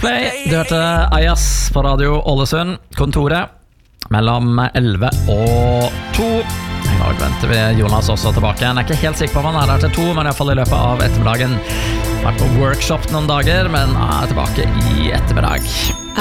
Play, du hørte Ayas på Radio Ålesund, kontoret mellom 11 og 2. I dag venter vi Jonas også tilbake. Jeg ikke helt sikker på om han der til 2, men I hvert fall I løpet av ettermiddagen. Vært på workshop noen dager, men tilbake I ettermiddag.